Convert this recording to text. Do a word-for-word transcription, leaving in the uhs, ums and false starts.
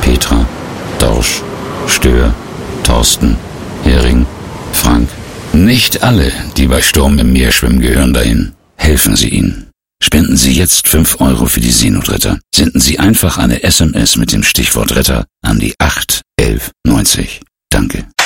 Petra, Dorsch, Stör, Thorsten, Hering, Frank. Nicht alle, die bei Sturm im Meer schwimmen, gehören dahin. Helfen Sie ihnen. Spenden Sie jetzt fünf Euro für die Seenotretter. Senden Sie einfach eine S M S mit dem Stichwort Retter an die acht elf neunzig. Danke.